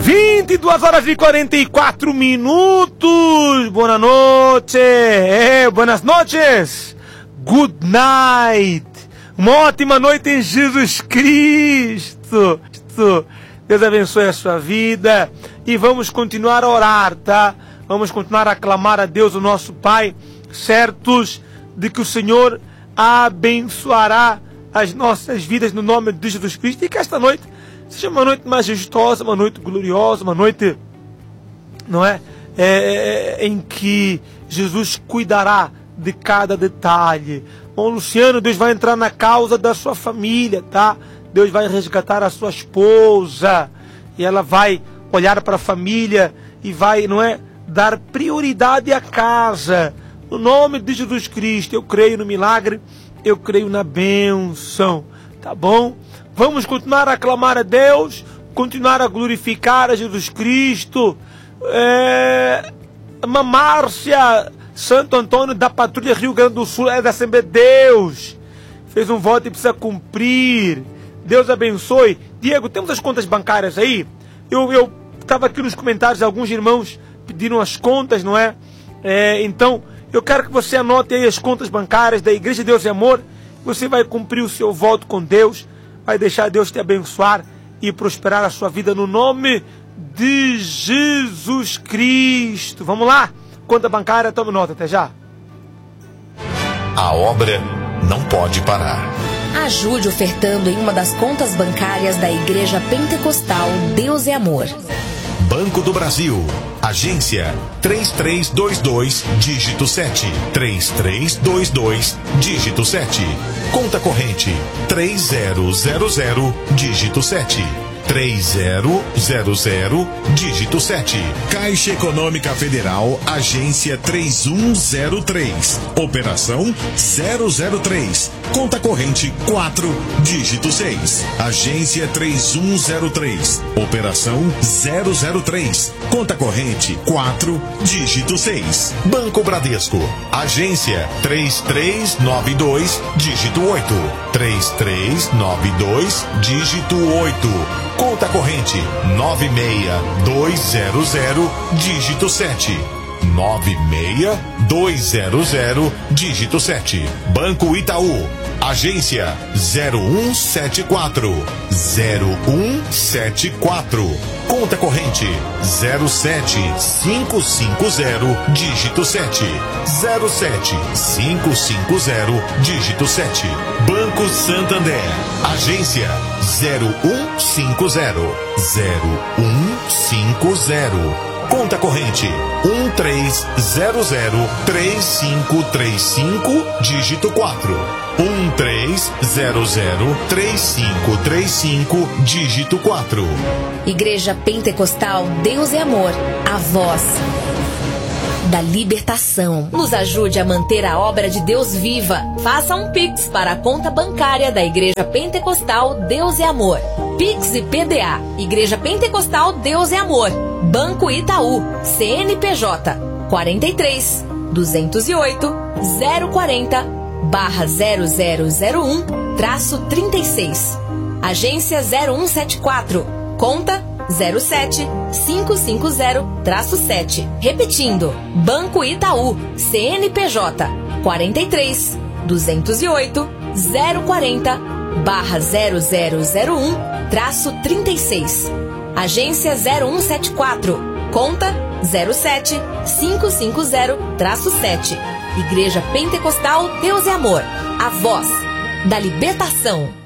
22 horas e 44 minutos. Boa noite. Buenas noches. Good night. Uma ótima noite em Jesus Cristo. Deus abençoe a sua vida. E vamos continuar a orar, tá? Vamos continuar a clamar a Deus, o nosso Pai, certos de que o Senhor abençoará as nossas vidas no nome de Jesus Cristo. E que esta noite seja uma noite majestosa, uma noite gloriosa, uma noite, não é? Em que Jesus cuidará de cada detalhe. Bom, Luciano, Deus vai entrar na causa da sua família, tá? Deus vai resgatar a sua esposa e ela vai olhar para a família e vai, não é, dar prioridade à casa. No nome de Jesus Cristo, eu creio no milagre, eu creio na bênção, tá bom? Vamos continuar a clamar a Deus, continuar a glorificar a Jesus Cristo. Márcia Santo Antônio da Patrulha Rio Grande do Sul, é da Assembleia de Deus, fez um voto e precisa cumprir. Deus abençoe. Diego, temos as contas bancárias aí? Eu estava aqui nos comentários, alguns irmãos pediram as contas, não é? Então, eu quero que você anote aí as contas bancárias da Igreja Deus e Amor. Você vai cumprir o seu voto com Deus, vai deixar Deus te abençoar e prosperar a sua vida no nome de Jesus Cristo. Vamos lá? Conta bancária, tome nota, até já. A obra não pode parar. Ajude ofertando em uma das contas bancárias da Igreja Pentecostal Deus é Amor. Banco do Brasil, agência 3322, dígito 7, 3322, dígito 7. Conta corrente 3000, dígito 7. 3000, dígito 7. Caixa Econômica Federal, agência 3103, operação 003, conta corrente 4, dígito 6. Agência 3103, operação 003, conta corrente 4, dígito 6. Banco Bradesco, agência 3392, dígito 8, 3392, dígito 8. Conta corrente 96200, dígito 7. 96200, dígito 7. Banco Itaú, agência 0174. 0174. Conta corrente 07550, dígito 7. 07550, dígito 7. Banco Santander, agência 0150. 0150. Conta corrente 13003535, dígito 4. 13003535, dígito 4. Igreja Pentecostal Deus é Amor, a voz da libertação. Nos ajude a manter a obra de Deus viva. Faça um Pix para a conta bancária da Igreja Pentecostal Deus é Amor. Pix e PDA, Igreja Pentecostal Deus é Amor, Banco Itaú, CNPJ 43 208 040 /0001-36, agência 0174, conta 07550-7. Repetindo, Banco Itaú, CNPJ 43 208 040 /0001-36, agência 0174, conta 07550-7. Igreja Pentecostal Deus é Amor, a voz da libertação.